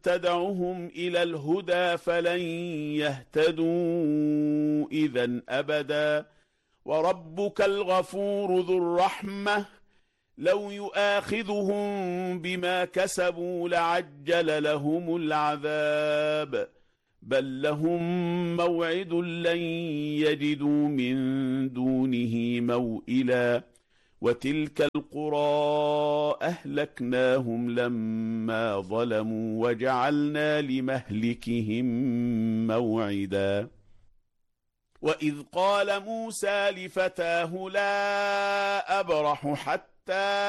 تدعهم إلى الهدى فلن يهتدوا إذا أبدا. وربك الغفور ذو الرحمة لو يؤاخذهم بما كسبوا لعجل لهم العذاب بل لهم موعد لن يجدوا من دونه موئلا. وتلك القرى أهلكناهم لما ظلموا وجعلنا لمهلكهم موعدا. وإذ قال موسى لفتاه لا أبرح حتى